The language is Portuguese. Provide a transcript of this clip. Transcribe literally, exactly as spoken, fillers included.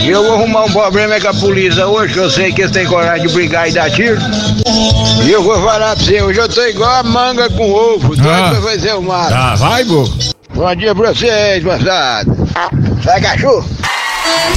E eu vou arrumar um problema com a polícia hoje, que eu sei que eles têm coragem de brigar e dar tiro. E eu vou falar pra você, hoje eu tô igual a manga com ovo, doido Ah. pra fazer o mar. Tá, vai, bobo. Bom dia pra vocês, moçada. Sai, cachorro.